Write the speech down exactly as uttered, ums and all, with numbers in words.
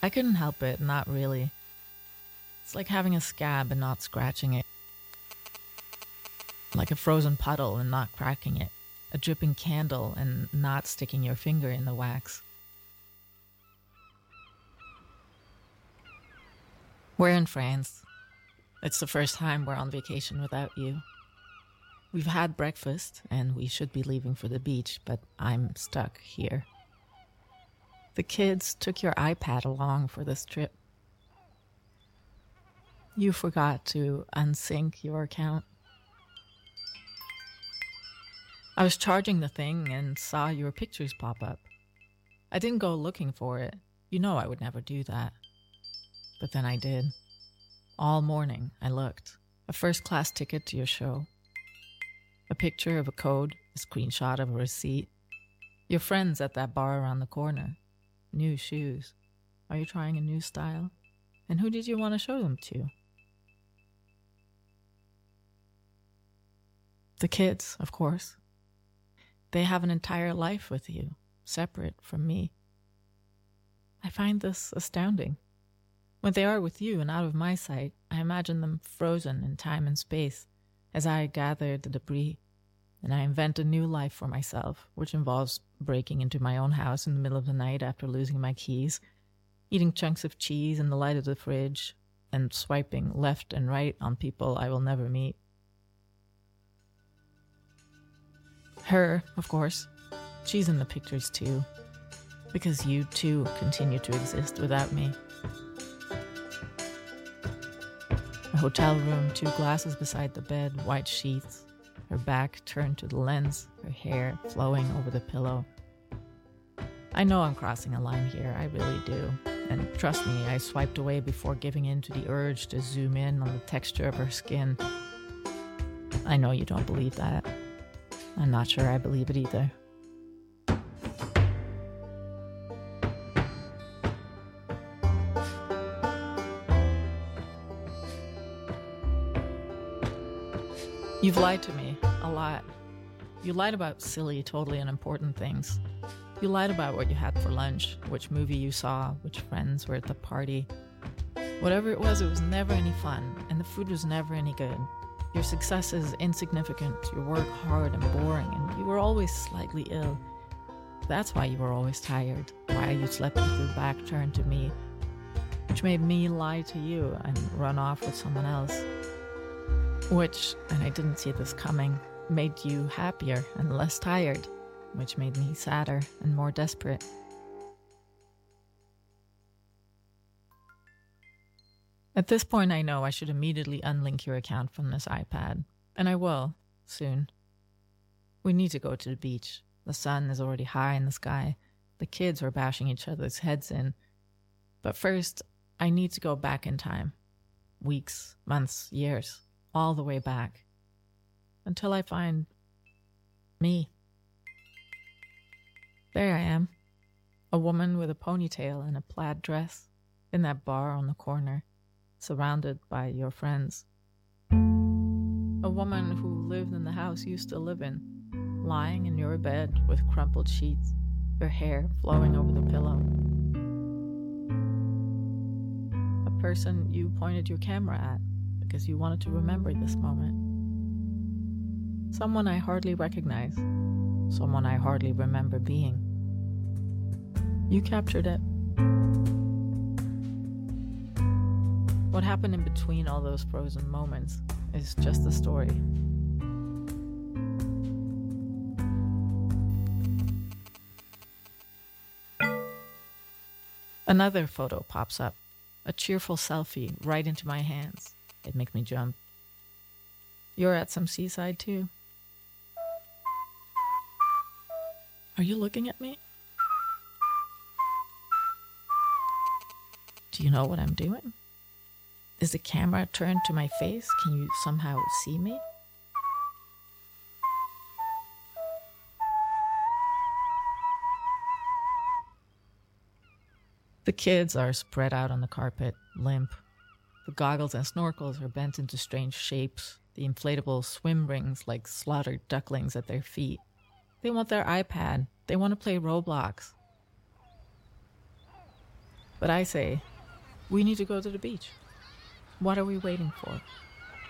I couldn't help it, not really. It's like having a scab and not scratching it. Like a frozen puddle and not cracking it. A dripping candle and not sticking your finger in the wax. We're in France. It's the first time we're on vacation without you. We've had breakfast and we should be leaving for the beach, but I'm stuck here. The kids took your iPad along for this trip. You forgot to unsync your account. I was charging the thing and saw your pictures pop up. I didn't go looking for it. You know I would never do that. But then I did. All morning I looked. A first-class ticket to your show. A picture of a code, a screenshot of a receipt. Your friends at that bar around the corner. New shoes. Are you trying a new style? And who did you want to show them to? The kids, of course. They have an entire life with you, separate from me. I find this astounding. When they are with you and out of my sight, I imagine them frozen in time and space as I gather the debris, and I invent a new life for myself, which involves breaking into my own house in the middle of the night after losing my keys, eating chunks of cheese in the light of the fridge, and swiping left and right on people I will never meet. Her, of course. She's in the pictures too, because you too continue to exist without me. A hotel room, two glasses beside the bed, white sheets, her back turned to the lens, her hair flowing over the pillow. I know I'm crossing a line here, I really do. And trust me, I swiped away before giving in to the urge to zoom in on the texture of her skin. I know you don't believe that. I'm not sure I believe it either. You've lied to me, a lot. You lied about silly, totally unimportant things. You lied about what you had for lunch, which movie you saw, which friends were at the party. Whatever it was, it was never any fun, and the food was never any good. Your success is insignificant, your work hard and boring, and you were always slightly ill. That's why you were always tired, why you slept with your back turned to me, which made me lie to you and run off with someone else. Which, and I didn't see this coming, made you happier and less tired, which made me sadder and more desperate. At this point, I know I should immediately unlink your account from this iPad, and I will, soon. We need to go to the beach. The sun is already high in the sky. The kids are bashing each other's heads in. But first, I need to go back in time. Weeks, months, years, all the way back. Until I find me. There I am. A woman with a ponytail and a plaid dress, in that bar on the corner, surrounded by your friends. A woman who lived in the house you still live in, lying in your bed with crumpled sheets, her hair flowing over the pillow. A person you pointed your camera at because you wanted to remember this moment. Someone I hardly recognize, someone I hardly remember being. You captured it. What happened in between all those frozen moments is just the story. Another photo pops up, a cheerful selfie right into my hands. It makes me jump. You're at some seaside too. Are you looking at me? Do you know what I'm doing? Is the camera turned to my face? Can you somehow see me? The kids are spread out on the carpet, limp. The goggles and snorkels are bent into strange shapes, the inflatable swim rings like slaughtered ducklings at their feet. They want their iPad. They want to play Roblox. But I say, we need to go to the beach. What are we waiting for?